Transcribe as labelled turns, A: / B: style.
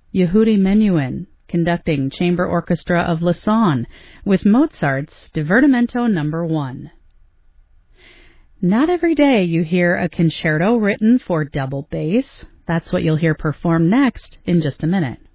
A: Yehudi Menuhin, conducting Chamber Orchestra of Lausanne with Mozart's Divertimento No. 1. Not every day you hear a concerto written for double bass. That's what you'll hear performed next in just a minute.